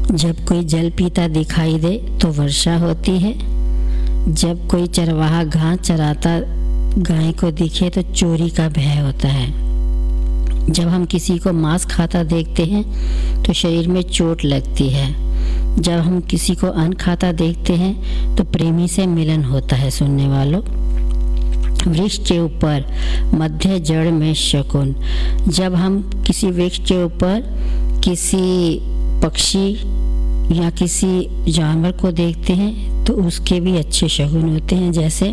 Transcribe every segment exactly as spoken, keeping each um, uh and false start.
जब कोई जल पीता दिखाई दे तो वर्षा होती है। जब कोई चरवाहा घास चराता गाय को दिखे तो चोरी का भय होता है। जब हम किसी को मांस खाता देखते हैं तो शरीर में चोट लगती है। जब हम किसी को अन्न खाता देखते हैं तो प्रेमी से मिलन होता है। सुनने वालों, वृक्ष के ऊपर मध्य जड़ में शकुन। जब हम किसी वृक्ष के ऊपर किसी पक्षी या किसी जानवर को देखते हैं तो उसके भी अच्छे शगुन होते हैं। जैसे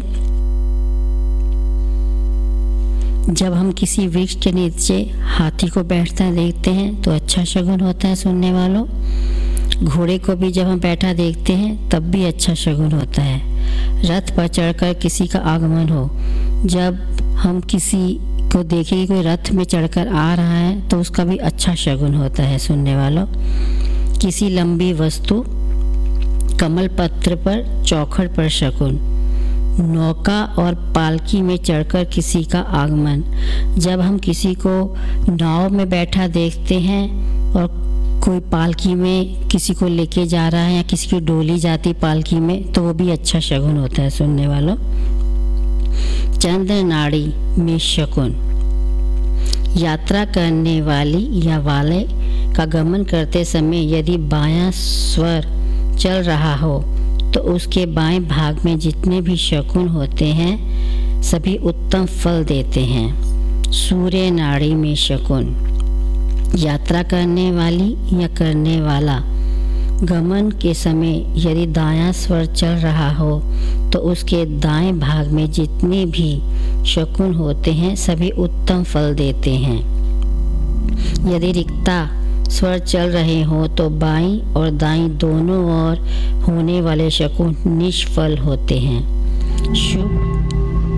जब हम किसी वृक्ष के नीचे हाथी को बैठता देखते हैं तो अच्छा शगुन होता है। सुनने वालों, घोड़े को भी जब हम बैठा देखते हैं तब भी अच्छा शगुन होता है। रथ पर चढ़कर किसी का आगमन हो, जब हम किसी को देखें कि कोई रथ में चढ़कर आ रहा है तो उसका भी अच्छा शगुन होता है। सुनने वालों, किसी लंबी वस्तु, कमल पत्र पर, चौखट पर शकुन। नौका और पालकी में चढ़कर किसी का आगमन। जब हम किसी को नाव में बैठा देखते हैं और कोई पालकी में किसी को लेके जा रहा है या किसी की डोली जाती पालकी में तो वो भी अच्छा शगुन होता है। सुनने वालों, चंद्र नाड़ी में शकुन। यात्रा करने वाली या वाले का गमन करते समय यदि बायां स्वर चल रहा हो तो उसके बाएं भाग में जितने भी शकुन होते हैं सभी उत्तम फल देते हैं। सूर्य नाड़ी में शकुन। यात्रा करने वाली या करने वाला गमन के समय यदि दायां स्वर चल रहा हो तो उसके दाएं भाग में जितने भी शकुन होते हैं सभी उत्तम फल देते हैं। यदि रिक्ता स्वर चल रहे हो तो बाईं और दाईं दोनों ओर होने वाले शकुन निष्फल होते हैं। शुभ